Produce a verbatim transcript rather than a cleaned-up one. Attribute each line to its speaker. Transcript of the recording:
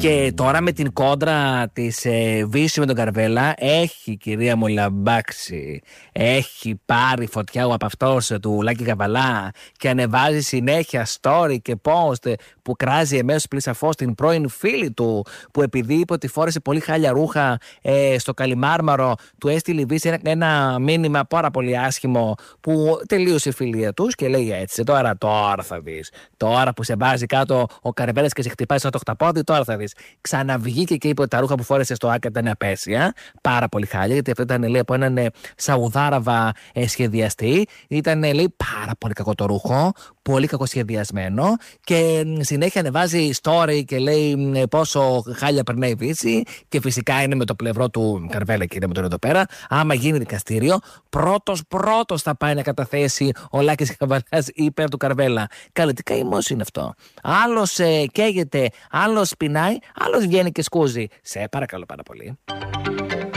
Speaker 1: Και τώρα με την κόντρα της ε, Βύση με τον Καρβέλα, έχει κυρία μου λαμπάξει. Έχει πάρει φωτιά ο από αυτός του Λάκη Καβαλά και ανεβάζει συνέχεια story και post που κράζει εμέσως πλησαφώς την πρώην φίλη του, που επειδή είπε ότι φόρεσε πολύ χάλια ρούχα ε, στο Καλιμάρμαρο, του έστειλε η Βύση ένα, ένα μήνυμα πάρα πολύ άσχημο που τελείωσε η φιλία τους και λέει έτσι: Τώρα, τώρα θα δεις. Τώρα που σε βάζει κάτω ο Καρβέλας και σε χτυπάει στο τοχταπόδι, τώρα θα δεις. Ξαναβγήκε και είπε ότι τα ρούχα που φόρεσε στο Άκα ήταν απέσια. Πάρα πολύ χάλια, γιατί αυτό ήταν, λέει, από έναν ε, Σαουδάραβα ε, σχεδιαστή. Ήταν, ε, λέει, πάρα πολύ κακό το ρούχο, πολύ κακοσχεδιασμένο. Και ε, συνέχεια ανεβάζει story και λέει ε, πόσο χάλια περνάει η Βύση. Και φυσικά είναι με το πλευρό του Καρβέλα, κύριε μου, τώρα εδώ πέρα. Άμα γίνει δικαστήριο, πρώτος πρώτος θα πάει να καταθέσει ο Λάκης Καβαλάς υπέρ του Καρβέλα. Καλή, τι καημός είναι αυτό. Άλλος ε, καίγεται, άλλος πεινάει, άλλος βγαίνει και σκούζει. Σε παρακαλώ πάρα πολύ.